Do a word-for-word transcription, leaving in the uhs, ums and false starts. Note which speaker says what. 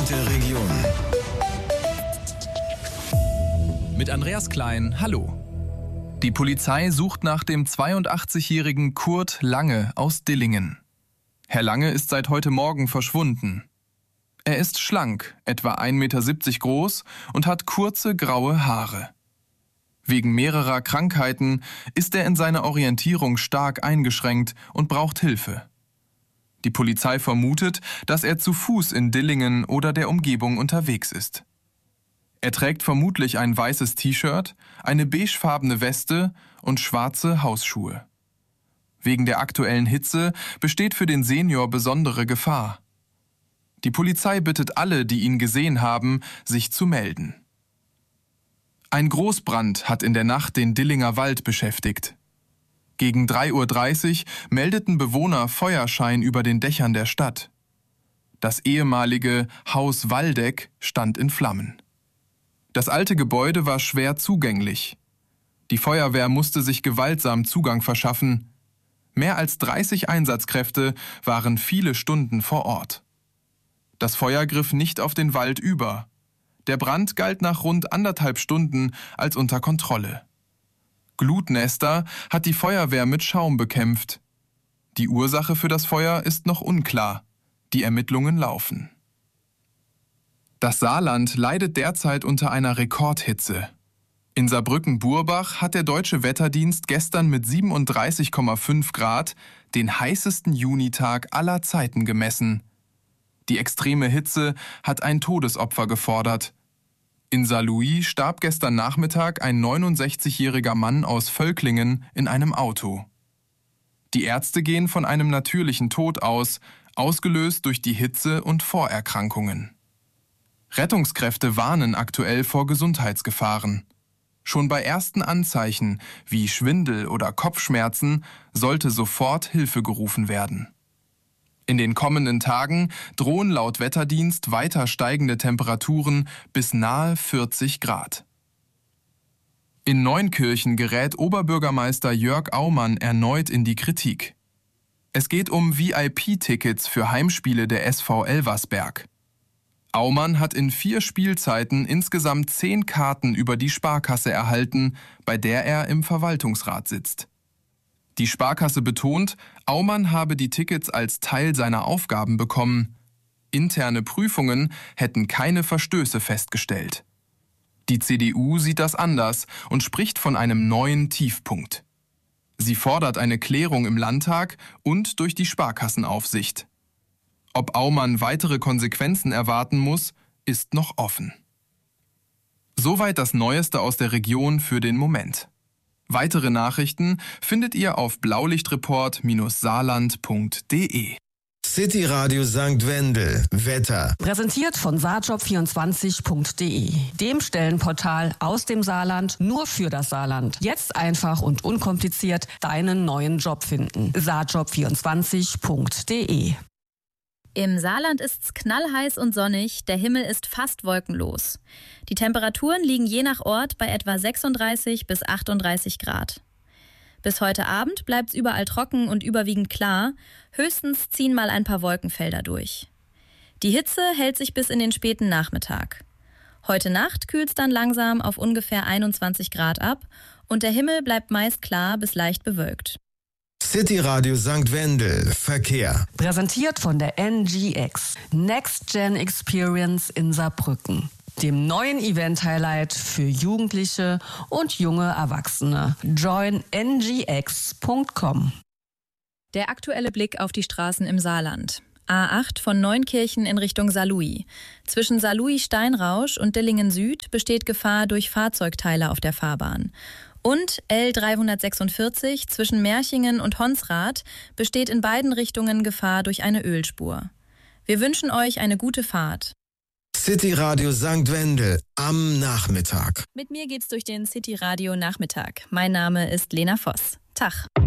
Speaker 1: Hintergrund der Region.
Speaker 2: Mit Andreas Klein, hallo. Die Polizei sucht nach dem zweiundachtzigjährigen Kurt Lange aus Dillingen. Herr Lange ist seit heute Morgen verschwunden. Er ist schlank, etwa ein Meter siebzig groß und hat kurze graue Haare. Wegen mehrerer Krankheiten ist er in seiner Orientierung stark eingeschränkt und braucht Hilfe. Die Polizei vermutet, dass er zu Fuß in Dillingen oder der Umgebung unterwegs ist. Er trägt vermutlich ein weißes T-Shirt, eine beigefarbene Weste und schwarze Hausschuhe. Wegen der aktuellen Hitze besteht für den Senior besondere Gefahr. Die Polizei bittet alle, die ihn gesehen haben, sich zu melden. Ein Großbrand hat in der Nacht den Dillinger Wald beschäftigt. Gegen drei Uhr dreißig meldeten Bewohner Feuerschein über den Dächern der Stadt. Das ehemalige Haus Waldeck stand in Flammen. Das alte Gebäude war schwer zugänglich. Die Feuerwehr musste sich gewaltsam Zugang verschaffen. Mehr als dreißig Einsatzkräfte waren viele Stunden vor Ort. Das Feuer griff nicht auf den Wald über. Der Brand galt nach rund anderthalb Stunden als unter Kontrolle. Glutnester hat die Feuerwehr mit Schaum bekämpft. Die Ursache für das Feuer ist noch unklar. Die Ermittlungen laufen. Das Saarland leidet derzeit unter einer Rekordhitze. In Saarbrücken-Burbach hat der Deutsche Wetterdienst gestern mit siebenunddreißig Komma fünf Grad den heißesten Junitag aller Zeiten gemessen. Die extreme Hitze hat ein Todesopfer gefordert. In Saarlouis starb gestern Nachmittag ein neunundsechzigjähriger Mann aus Völklingen in einem Auto. Die Ärzte gehen von einem natürlichen Tod aus, ausgelöst durch die Hitze und Vorerkrankungen. Rettungskräfte warnen aktuell vor Gesundheitsgefahren. Schon bei ersten Anzeichen wie Schwindel oder Kopfschmerzen sollte sofort Hilfe gerufen werden. In den kommenden Tagen drohen laut Wetterdienst weiter steigende Temperaturen bis nahe vierzig Grad. In Neunkirchen gerät Oberbürgermeister Jörg Aumann erneut in die Kritik. Es geht um V I P-Tickets für Heimspiele der S V Elversberg. Aumann hat in vier Spielzeiten insgesamt zehn Karten über die Sparkasse erhalten, bei der er im Verwaltungsrat sitzt. Die Sparkasse betont, Aumann habe die Tickets als Teil seiner Aufgaben bekommen. Interne Prüfungen hätten keine Verstöße festgestellt. Die C D U sieht das anders und spricht von einem neuen Tiefpunkt. Sie fordert eine Klärung im Landtag und durch die Sparkassenaufsicht. Ob Aumann weitere Konsequenzen erwarten muss, ist noch offen. Soweit das Neueste aus der Region für den Moment. Weitere Nachrichten findet ihr auf blaulichtreport Saarland punkt de.
Speaker 1: City Radio Sankt Wendel. Wetter.
Speaker 3: Präsentiert von saarjob vierundzwanzig punkt de, dem Stellenportal aus dem Saarland nur für das Saarland. Jetzt einfach und unkompliziert deinen neuen Job finden. saarjob vierundzwanzig punkt de.
Speaker 4: Im Saarland ist's knallheiß und sonnig, der Himmel ist fast wolkenlos. Die Temperaturen liegen je nach Ort bei etwa sechsunddreißig bis achtunddreißig Grad. Bis heute Abend bleibt's überall trocken und überwiegend klar, höchstens ziehen mal ein paar Wolkenfelder durch. Die Hitze hält sich bis in den späten Nachmittag. Heute Nacht kühlt's dann langsam auf ungefähr einundzwanzig Grad ab und der Himmel bleibt meist klar bis leicht bewölkt.
Speaker 1: City Radio Sankt Wendel. Verkehr.
Speaker 3: Präsentiert von der N G X, Next Gen Experience in Saarbrücken, dem neuen Event-Highlight für Jugendliche und junge Erwachsene. join n g x punkt com.
Speaker 4: Der aktuelle Blick auf die Straßen im Saarland. A acht von Neunkirchen in Richtung Saarlouis. Zwischen Saarlouis-Steinrausch und Dillingen Süd besteht Gefahr durch Fahrzeugteile auf der Fahrbahn. Und L dreihundertsechsundvierzig zwischen Merchingen und Honsrath besteht in beiden Richtungen Gefahr durch eine Ölspur. Wir wünschen euch eine gute Fahrt.
Speaker 1: City Radio Sankt Wendel am Nachmittag.
Speaker 4: Mit mir geht's durch den City Radio Nachmittag. Mein Name ist Lena Voss. Tag.